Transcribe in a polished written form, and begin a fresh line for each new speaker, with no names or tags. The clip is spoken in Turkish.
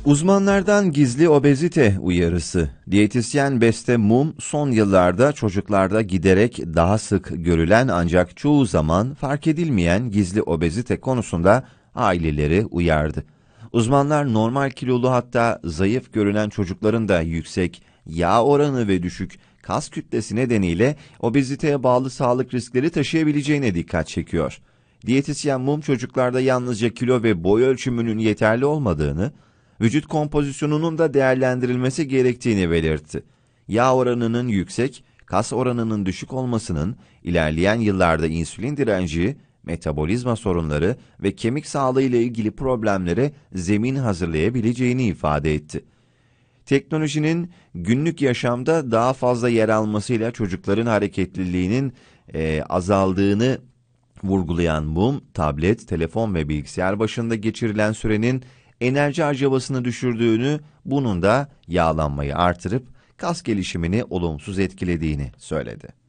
Uzmanlardan gizli obezite uyarısı. Diyetisyen Beste Mum, son yıllarda çocuklarda giderek daha sık görülen ancak çoğu zaman fark edilmeyen gizli obezite konusunda aileleri uyardı. Uzmanlar normal kilolu hatta zayıf görünen çocukların da yüksek yağ oranı ve düşük kas kütlesi nedeniyle obeziteye bağlı sağlık riskleri taşıyabileceğine dikkat çekiyor. Diyetisyen Mum çocuklarda yalnızca kilo ve boy ölçümünün yeterli olmadığını, vücut kompozisyonunun da değerlendirilmesi gerektiğini belirtti. Yağ oranının yüksek, kas oranının düşük olmasının ilerleyen yıllarda insülin direnci, metabolizma sorunları ve kemik sağlığı ile ilgili problemlere zemin hazırlayabileceğini ifade etti. Teknolojinin günlük yaşamda daha fazla yer almasıyla çocukların hareketliliğinin azaldığını vurgulayan Mum, tablet, telefon ve bilgisayar başında geçirilen sürenin enerji harcamasını düşürdüğünü, bunun da yağlanmayı artırıp kas gelişimini olumsuz etkilediğini söyledi.